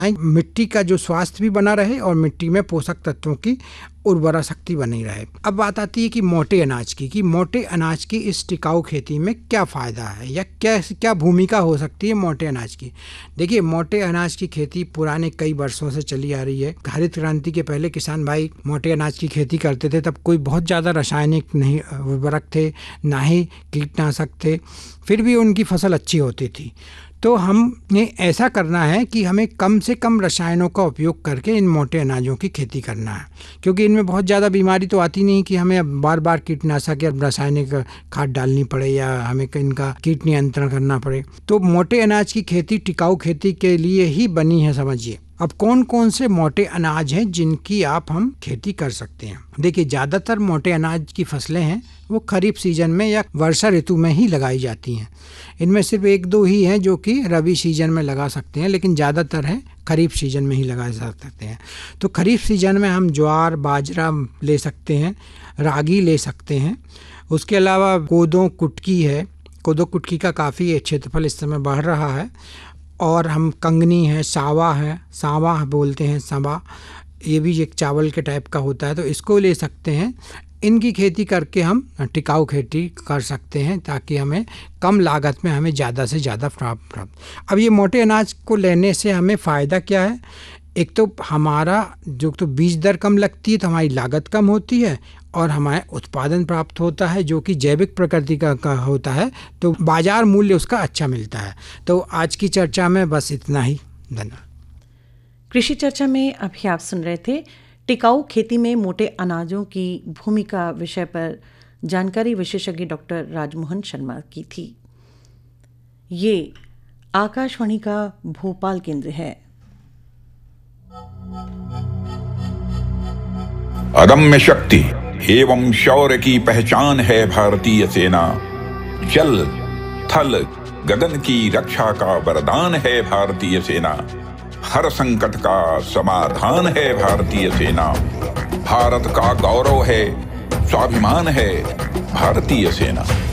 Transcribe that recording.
मिट्टी का जो स्वास्थ्य भी बना रहे और मिट्टी में पोषक तत्वों की उर्वरा शक्ति बनी रहे। अब बात आती है कि मोटे अनाज की, कि मोटे अनाज की इस टिकाऊ खेती में क्या फ़ायदा है या क्या भूमिका हो सकती है मोटे अनाज की। देखिए, मोटे अनाज की खेती पुराने कई वर्षों से चली आ रही है। हरित क्रांति के पहले किसान भाई मोटे अनाज की खेती करते थे, तब कोई बहुत ज़्यादा रासायनिक नहीं उर्वरक थे, ना ही कीटनाशक थे, फिर भी उनकी फसल अच्छी होती थी। तो हमें ऐसा करना है कि हमें कम से कम रसायनों का उपयोग करके इन मोटे अनाजों की खेती करना है, क्योंकि इनमें बहुत ज़्यादा बीमारी तो आती नहीं कि हमें अब बार बार कीटनाशक या रासायनिक खाद डालनी पड़े या हमें इनका कीट नियंत्रण करना पड़े। तो मोटे अनाज की खेती टिकाऊ खेती के लिए ही बनी है, समझिए। अब कौन कौन से मोटे अनाज हैं जिनकी हम खेती कर सकते हैं। देखिए, ज़्यादातर मोटे अनाज की फसलें हैं वो खरीफ सीजन में या वर्षा ऋतु में ही लगाई जाती हैं। इनमें सिर्फ एक दो ही हैं जो कि रबी सीजन में लगा सकते हैं, लेकिन ज़्यादातर है खरीफ सीजन में ही लगा सकते हैं। तो खरीफ सीजन में हम ज्वार, बाजरा ले सकते हैं, रागी ले सकते हैं। उसके अलावा कोदो कुटकी है, कोदो कुटकी का काफ़ी क्षेत्रफल इस समय बढ़ रहा है। और हम कंगनी है, सावा बोलते हैं, सावा, ये भी एक चावल के टाइप का होता है, तो इसको ले सकते हैं। इनकी खेती करके हम टिकाऊ खेती कर सकते हैं ताकि हमें कम लागत में हमें ज़्यादा से ज़्यादा प्राप्त। अब ये मोटे अनाज को लेने से हमें फ़ायदा क्या है। एक तो हमारा जो तो बीज दर कम लगती है, तो हमारी लागत कम होती है और हमारे उत्पादन प्राप्त होता है जो कि जैविक प्रकृति का होता है, तो बाजार मूल्य उसका अच्छा मिलता है। तो आज की चर्चा में बस इतना ही। धन्यवाद। कृषि चर्चा में अभी आप सुन रहे थे टिकाऊ खेती में मोटे अनाजों की भूमिका विषय पर जानकारी विशेषज्ञ डॉक्टर राजमोहन शर्मा की थी। ये आकाशवाणी का भोपाल केंद्र है। अदम्य शक्ति एवं शौर्य की पहचान है भारतीय सेना। जल, थल, गगन की रक्षा का वरदान है भारतीय सेना। हर संकट का समाधान है भारतीय सेना। भारत का गौरव है, स्वाभिमान है भारतीय सेना।